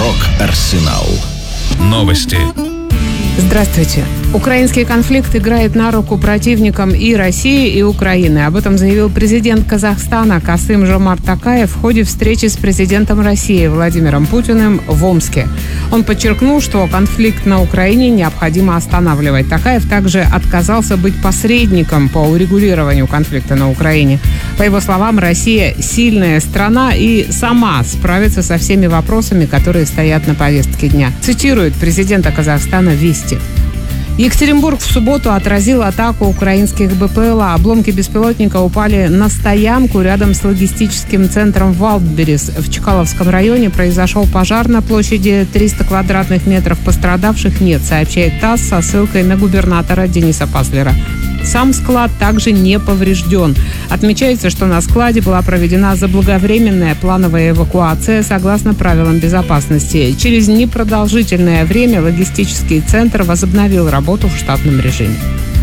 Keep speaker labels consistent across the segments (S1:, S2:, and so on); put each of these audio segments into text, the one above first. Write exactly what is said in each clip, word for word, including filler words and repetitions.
S1: Рок-Арсенал. Новости.
S2: Здравствуйте. Украинский конфликт играет на руку противникам и России, и Украины. Об этом заявил президент Казахстана Касым-Жомарт Токаев в ходе встречи с президентом России Владимиром Путиным в Омске. Он подчеркнул, что конфликт на Украине необходимо останавливать. Токаев также отказался быть посредником по урегулированию конфликта на Украине. По его словам, Россия сильная страна и сама справится со всеми вопросами, которые стоят на повестке дня. Цитирует президента Казахстана «Вести». Екатеринбург в субботу отразил атаку украинских БПЛА. Обломки беспилотника упали на стоянку рядом с логистическим центром Валдберрис. В Чкаловском районе произошел пожар на площади триста квадратных метров. Пострадавших нет, сообщает ТАСС со ссылкой на губернатора Дениса Паслера. Сам склад также не поврежден. Отмечается, что на складе была проведена заблаговременная плановая эвакуация согласно правилам безопасности. Через непродолжительное время логистический центр возобновил работу в штатном режиме.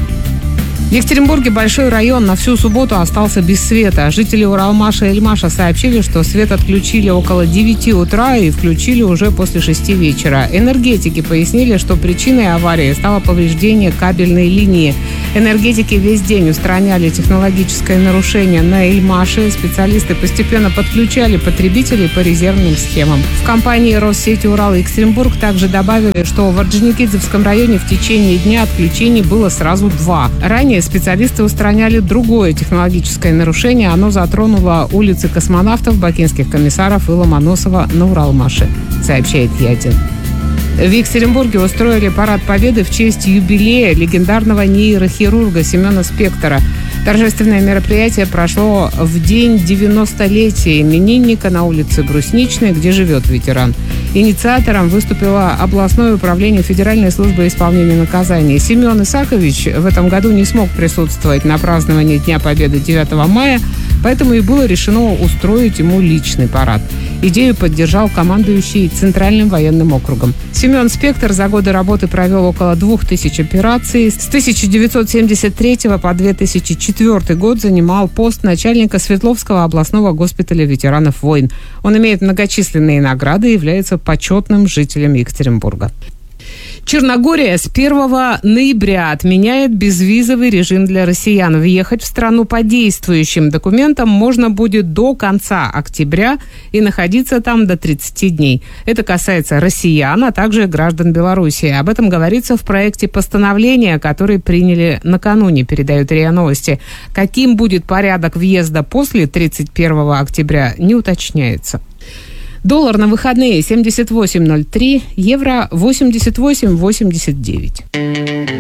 S2: В Екатеринбурге большой район на всю субботу остался без света. Жители Уралмаша и Эльмаша сообщили, что свет отключили около девяти утра и включили уже после шести вечера. Энергетики пояснили, что причиной аварии стало повреждение кабельной линии. Энергетики весь день устраняли технологическое нарушение на Эльмаше. Специалисты постепенно подключали потребителей по резервным схемам. В компании Россети Урал и Екатеринбург также добавили, что в Орджоникидзевском районе в течение дня отключений было сразу два. Ранее специалисты устраняли другое технологическое нарушение. Оно затронуло улицы Космонавтов, Бакинских комиссаров и Ломоносова на Уралмаше, сообщает Е один. В Екатеринбурге устроили парад Победы в честь юбилея легендарного нейрохирурга Семена Спектора. Торжественное мероприятие прошло в день девяностолетия именинника на улице Брусничной, где живет ветеран. Инициатором выступило областное управление Федеральной службы исполнения наказаний. Семен Исакович в этом году не смог присутствовать на праздновании Дня Победы девятого мая, поэтому и было решено устроить ему личный парад. Идею поддержал командующий Центральным военным округом. Семен Спектор за годы работы провел около двух тысяч операций. С тысяча девятьсот семьдесят третьего по две тысячи четвёртый год занимал пост начальника Свердловского областного госпиталя ветеранов войн. Он имеет многочисленные награды и является почетным жителем Екатеринбурга. Черногория с первого ноября отменяет безвизовый режим для россиян. Въехать в страну по действующим документам можно будет до конца октября и находиться там до тридцати дней. Это касается россиян, а также граждан Беларуси. Об этом говорится в проекте постановления, который приняли накануне, передают РИА Новости. Каким будет порядок въезда после тридцать первого октября, не уточняется. Доллар на выходные семьдесят восемь ноль три, евро восемьдесят восемь восемьдесят девять.